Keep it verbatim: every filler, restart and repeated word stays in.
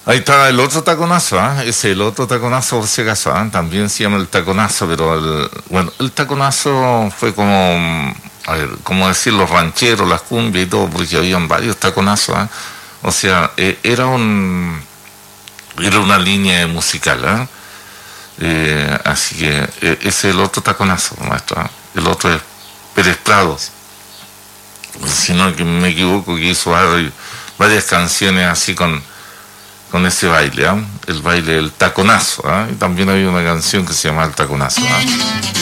Ahí está el otro taconazo, ¿ah? Es el otro taconazo, por si acaso, ¿ah? También se llama el taconazo, pero el, bueno, el taconazo fue como, mm, a ver, como decir los rancheros, las cumbias y todo, porque habían varios taconazos, ¿ah? O sea, eh, era un, era una línea musical, ¿ah? Eh, así que eh, ese es el otro taconazo, maestro, ¿ah? El otro es Pérez Prado, si no que me equivoco, que hizo varias, varias canciones así con con ese baile, ¿eh? El baile del taconazo, ¿eh? Y también había una canción que se llama El Taconazo, ¿eh?